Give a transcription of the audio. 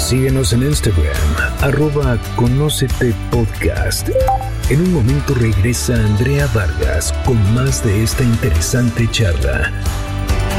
Síguenos en Instagram, @Conócete Podcast. En un momento regresa Andrea Vargas con más de esta interesante charla.